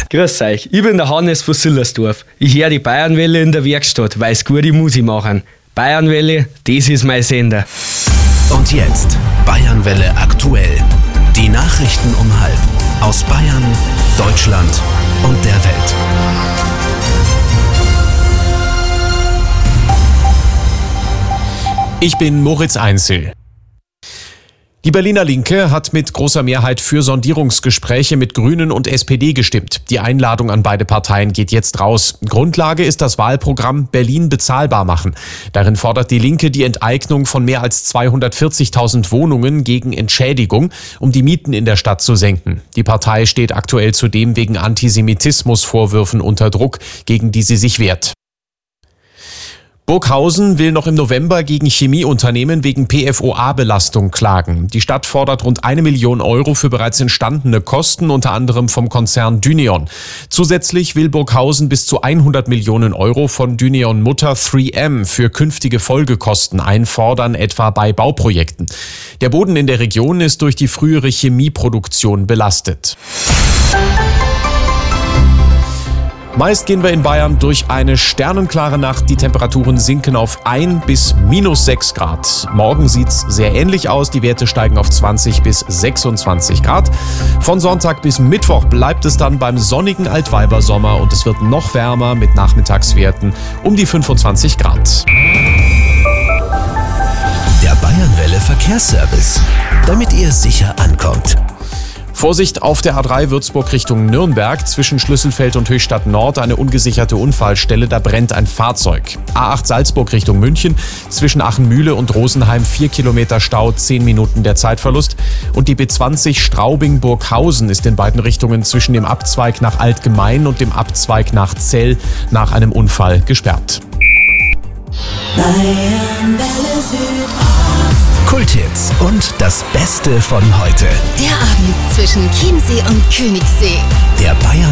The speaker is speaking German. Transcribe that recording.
Grüß euch, ich bin der Hannes von Sillersdorf. Ich höre die Bayernwelle in der Werkstatt, weil sie gute Musik machen. Bayernwelle, das ist mein Sender. Und jetzt Bayernwelle aktuell. Die Nachrichten um 12:30 aus Bayern, Deutschland und der Welt. Ich bin Moritz Einzel. Die Berliner Linke hat mit großer Mehrheit für Sondierungsgespräche mit Grünen und SPD gestimmt. Die Einladung an beide Parteien geht jetzt raus. Grundlage ist das Wahlprogramm Berlin bezahlbar machen. Darin fordert die Linke die Enteignung von mehr als 240.000 Wohnungen gegen Entschädigung, um die Mieten in der Stadt zu senken. Die Partei steht aktuell zudem wegen Antisemitismusvorwürfen unter Druck, gegen die sie sich wehrt. Burghausen will noch im November gegen Chemieunternehmen wegen PFOA-Belastung klagen. Die Stadt fordert rund 1 Million Euro für bereits entstandene Kosten, unter anderem vom Konzern Dyneon. Zusätzlich will Burghausen bis zu 100 Millionen Euro von Dyneon-Mutter 3M für künftige Folgekosten einfordern, etwa bei Bauprojekten. Der Boden in der Region ist durch die frühere Chemieproduktion belastet. Meist gehen wir in Bayern durch eine sternenklare Nacht. Die Temperaturen sinken auf 1 bis -6 Grad. Morgen sieht's sehr ähnlich aus. Die Werte steigen auf 20 bis 26 Grad. Von Sonntag bis Mittwoch bleibt es dann beim sonnigen Altweibersommer und es wird noch wärmer mit Nachmittagswerten um die 25 Grad. Der Bayernwelle Verkehrsservice, damit ihr sicher ankommt. Vorsicht auf der A3 Würzburg Richtung Nürnberg, zwischen Schlüsselfeld und Höchstadt Nord eine ungesicherte Unfallstelle, da brennt ein Fahrzeug. A8 Salzburg Richtung München, zwischen Achenmühle und Rosenheim 4 Kilometer Stau, 10 Minuten der Zeitverlust. Und die B20 Straubing-Burghausen ist in beiden Richtungen zwischen dem Abzweig nach Altgemein und dem Abzweig nach Zell nach einem Unfall gesperrt. Kulthits und das Beste von heute. Der Abend zwischen Chiemsee und Königssee. Der Bayern